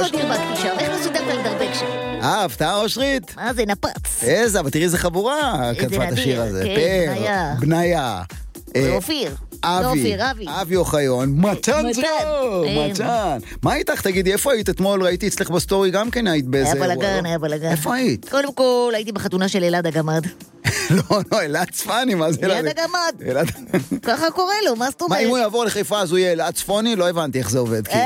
עוד דרבקתי שם, איך מסודר לדרבק שם? הפתעה אושרית? מה זה נפץ? איזה, אבל תראי איזה חבורה כתבה את השיר הזה. כן, בניה. ואופיר. אבי אוחיון, מתן טוב, מתן. מה איתך? תגידי, איפה היית אתמול? ראיתי אצלך בסטורי גם כן היית באיזה... היה בלגן. איפה היית? קודם כל, הייתי בחתונה של אלעד הגמד. לא, אלעד צפני, מה זה? אלעד הגמד. ככה קורא לו, מה זאת אומרת? מה, אם הוא יעבור לחיפה אז הוא יהיה אלעד צפוני? לא הבנתי איך זה עובד, כאילו.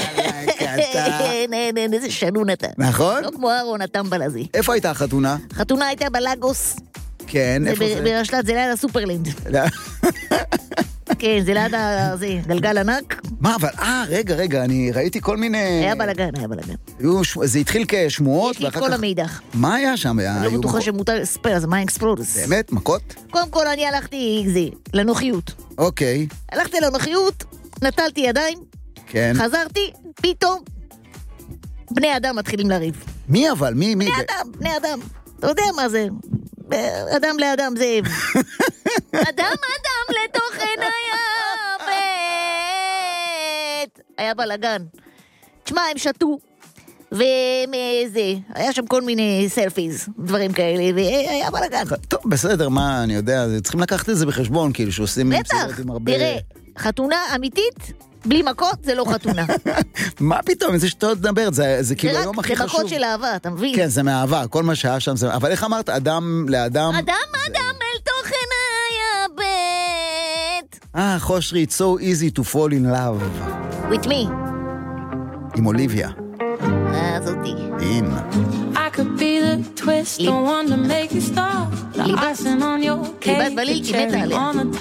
אין, איזה שנון אתה. נכון? לא כמו אהרון הטמבל הזה. איפה הייתה החתונה? חתונה הייתה בלגוס. כן, איפה זה? ברשל"צ, זה ליד הסופרלנד. כן, זה ליד גלגל ענק. מה, אבל, רגע, אני ראיתי כל מיני... היה בלגן. זה התחיל כשמועות, יש לי את כל המידע. מה היה שם? לא בטוחה שמותר לספר, אז מה אקספלורס? באמת? מכות? קודם כל אני הלכתי לנוחיות. אוקיי. הלכתי לנוחיות, נטלתי ידיים, כן. חזרתי, פתאום בני אדם מתחילים לריב. מי אבל? מי? בני אדם. אתה יודע מה זה? אדם לאדם זה... אדם לתוך עיניי הבית. היה בלגן. תשמע, הם שתו. היה שם כל מיני סלפיז, דברים כאלה, והיה בלגן. טוב, בסדר, מה, אני יודע, צריכים לקחת את זה בחשבון, כאילו, שעושים... בטח, תראה, חתונה אמיתית, בלי מכות, זה לא חתונה. מה פתאום, איזה שטות מדברת, זה כאילו היום הכי חשוב. זה מכות של אהבה, אתה מבין? כן, זה מאהבה, כל מה שהיה שם זה... אבל איך אמרת, אדם לאדם... אדם אל תוך עיניי הבית. חושרי, it's so easy to fall in love. With me. עם אוליביה. זאתי. הנה. I could be the twist, the one to make you stop. The icing on your cake, ליבת בליל, כי מתה עליה.